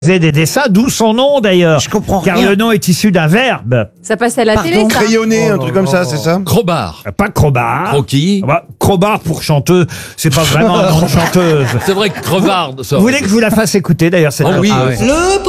faisait des dessins, d'où son nom d'ailleurs. Je comprends Car rien. le nom est issu d'un verbe. Ça passe à la télé, ça. Crayonné, un truc comme ça, c'est ça? Crowbar. Pas Crobar. Croquis. Bah, Crobar pour chanteuse, c'est pas vraiment un nom de chanteuse. C'est vrai que crevard. Ça. Vous voulez que je vous la fasse écouter d'ailleurs cette Oh oui. chanson Le